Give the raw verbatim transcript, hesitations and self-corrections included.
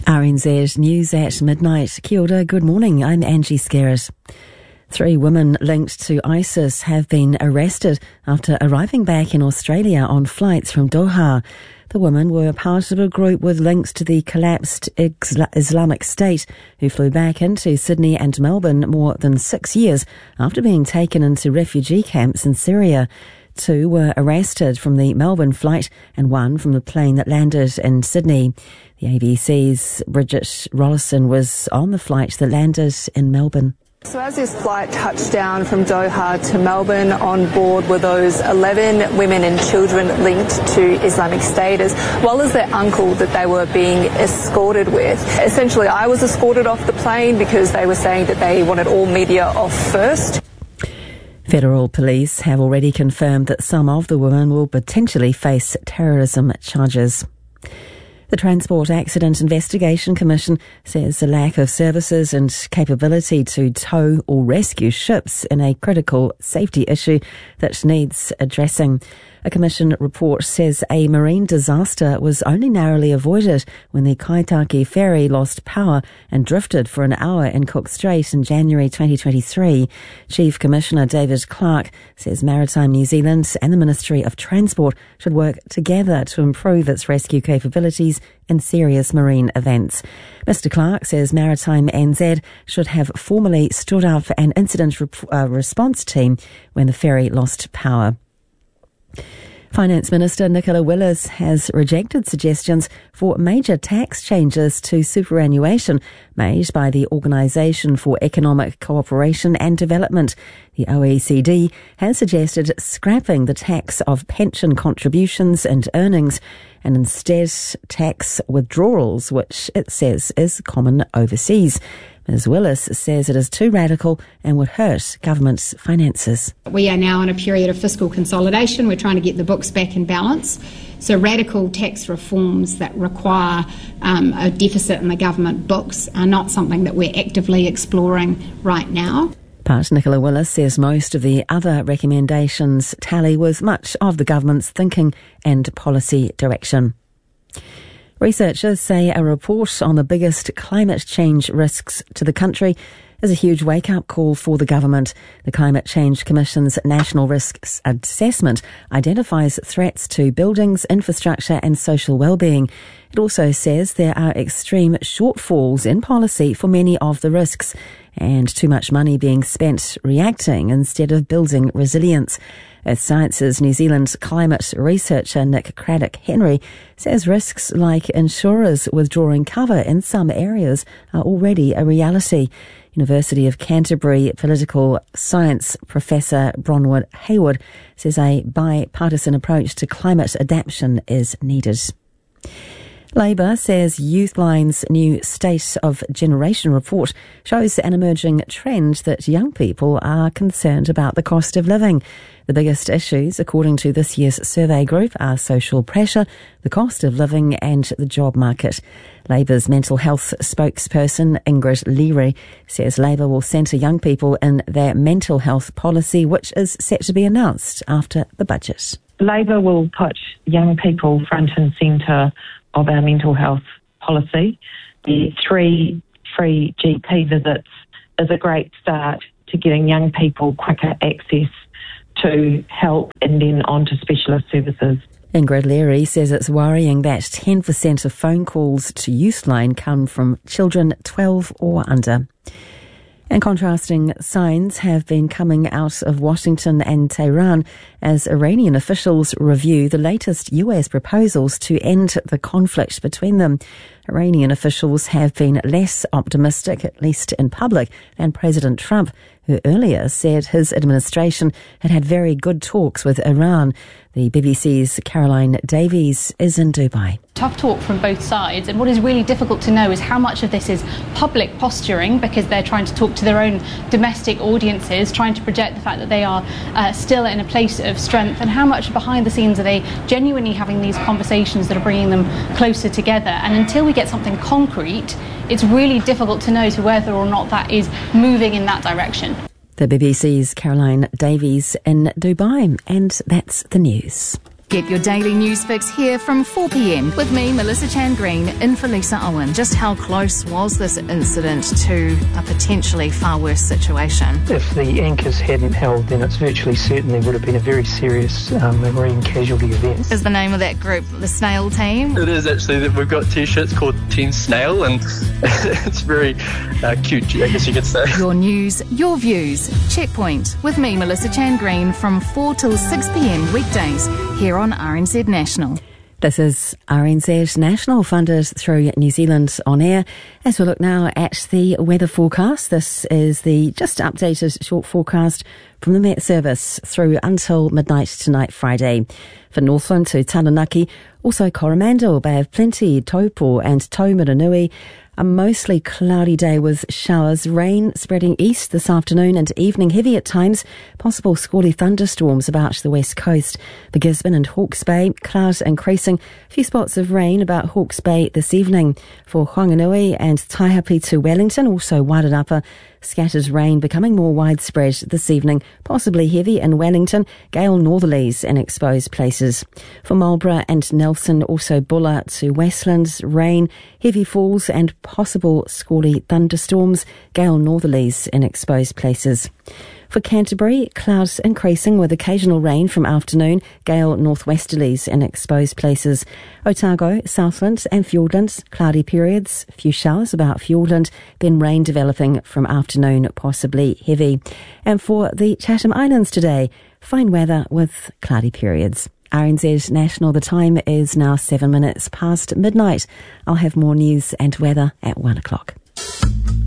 R N Z News at midnight. Kia ora, good morning. I'm Angie Skerritt. Three women linked to ISIS have been arrested after arriving back in Australia on flights from Doha. The women were part of a group with links to the collapsed Islamic State, who flew back into Sydney and Melbourne more than six years after being taken into refugee camps in Syria. Two were arrested from the Melbourne flight and one from the plane that landed in Sydney. The A B C's Bridget Rollison was on the flight that landed in Melbourne. So as this flight touched down from Doha to Melbourne, on board were those eleven women and children linked to Islamic State, as well as their uncle that they were being escorted with. Essentially, I was escorted off the plane because they were saying that they wanted all media off first. Federal police have already confirmed that some of the women will potentially face terrorism charges. The Transport Accident Investigation Commission says the lack of services and capability to tow or rescue ships is a critical safety issue that needs addressing. A commission report says a marine disaster was only narrowly avoided when the Kaitaki ferry lost power and drifted for an hour in Cook Strait in January twenty twenty-three. Chief Commissioner David Clark says Maritime New Zealand and the Ministry of Transport should work together to improve its rescue capabilities in serious marine events. Mister Clark says Maritime N Z should have formally stood up an incident rep- uh, response team when the ferry lost power. Finance Minister Nicola Willis has rejected suggestions for major tax changes to superannuation made by the Organisation for Economic Cooperation and Development. The O E C D has suggested scrapping the tax of pension contributions and earnings and instead tax withdrawals, which it says is common overseas. Miz Willis says it is too radical and would hurt government's finances. We are now in a period of fiscal consolidation. We're trying to get the books back in balance. So radical tax reforms that require um, a deficit in the government books are not something that we're actively exploring right now. But Nicola Willis says most of the other recommendations tally with much of the government's thinking and policy direction. Researchers say a report on the biggest climate change risks to the country is a huge wake-up call for the government. The Climate Change Commission's National Risks Assessment identifies threats to buildings, infrastructure and social well-being. It also says there are extreme shortfalls in policy for many of the risks and too much money being spent reacting instead of building resilience. Earth Sciences New Zealand climate researcher Nick Craddock Henry says risks like insurers withdrawing cover in some areas are already a reality. University of Canterbury political science professor Bronwyn Hayward says a bipartisan approach to climate adaptation is needed. Labor says Youthline's new State of Generation report shows an emerging trend that young people are concerned about the cost of living. The biggest issues, according to this year's survey group, are social pressure, the cost of living and the job market. Labor's mental health spokesperson Ingrid Leary says Labor will centre young people in their mental health policy, which is set to be announced after the budget. Labor will put young people front and centre of our mental health policy. The three free G P visits is a great start to getting young people quicker access to help and then on to specialist services. Ingrid Leary says it's worrying that ten percent of phone calls to Youthline come from children twelve or under. And contrasting signs have been coming out of Washington and Tehran as Iranian officials review the latest U S proposals to end the conflict between them. Iranian officials have been less optimistic, at least in public, than President Trump, who earlier said his administration had had very good talks with Iran. The B B C's Caroline Davies is in Dubai. Tough talk from both sides, and what is really difficult to know is how much of this is public posturing because they're trying to talk to their own domestic audiences, trying to project the fact that they are uh, still in a place of strength, and how much behind the scenes are they genuinely having these conversations that are bringing them closer together. And until we get something concrete, it's really difficult to know to whether or not that is moving in that direction. The B B C's Caroline Davies in Dubai, and that's the news. Get your daily news fix here from four p.m. with me, Melissa Chan Green, in for Lisa Owen. Just how close was this incident to a potentially far worse situation? If the anchors hadn't held, then it's virtually certain there would have been a very serious um, marine casualty event. Is the name of that group the Snail Team? It is actually. We've got t-shirts called Team Snail, and it's very uh, cute, I guess you could say. Your news, your views. Checkpoint with me, Melissa Chan Green, from four till six p.m. weekdays here on R N Z National. This is R N Z National, funded through New Zealand On Air. As we look now at the weather forecast, this is the just updated short forecast from the Met Service through until midnight tonight, Friday. For Northland to Taranaki, also Coromandel, Bay of Plenty, Taupo and Taumaranui. A mostly cloudy day with showers, rain spreading east this afternoon and evening, heavy at times, possible squally thunderstorms about the west coast. For Gisborne and Hawke's Bay, clouds increasing, a few spots of rain about Hawke's Bay this evening. For Whanganui and Taihape to Wellington, also Wairarapa, scattered rain becoming more widespread this evening, possibly heavy in Wellington, gale northerlies in exposed places. For Marlborough and Nelson, also Bulla to Westlands, rain, heavy falls and possible squally thunderstorms, gale northerlies in exposed places. For Canterbury, clouds increasing with occasional rain from afternoon, gale northwesterlies in exposed places. Otago, Southland and Fiordland, cloudy periods, few showers about Fiordland, then rain developing from afternoon, possibly heavy. And for the Chatham Islands today, fine weather with cloudy periods. R N Z National, the time is now seven minutes past midnight. I'll have more news and weather at one o'clock.